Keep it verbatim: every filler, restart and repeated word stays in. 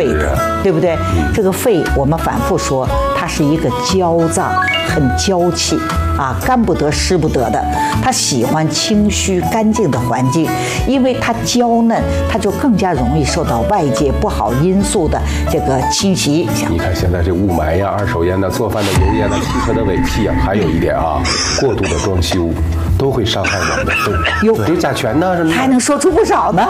肺的，对不对？嗯、这个肺我们反复说，它是一个娇脏，很娇气啊，干不得湿不得的。它喜欢清虚干净的环境，因为它娇嫩，它就更加容易受到外界不好因素的这个侵袭影响。 你看现在这雾霾呀、二手烟呐、做饭的油烟呐、汽车的尾气啊，还有一点啊，过度的装修都会伤害我们的肺。有这甲醛呐什么的， 还能说出不少呢。